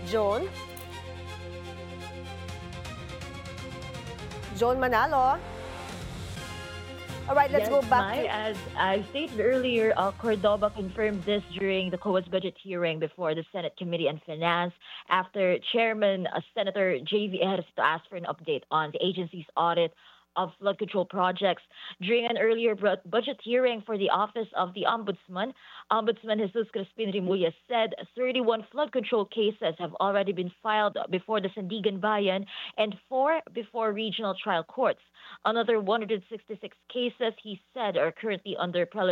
Joan? Joan Manalo? All right, let's Yes, go back Mai, to... as I stated earlier, Cordoba confirmed this during the COA's budget hearing before the Senate Committee on Finance after Chairman Senator J.V. Ejercito asked for an update on the agency's audit of flood control projects. During an earlier budget hearing for the Office of the Ombudsman Jesus Crispin Rimulya said 31 flood control cases have already been filed before the Sandigan Bayan and 4 before regional trial courts. Another 166 cases, he said, are currently under preliminary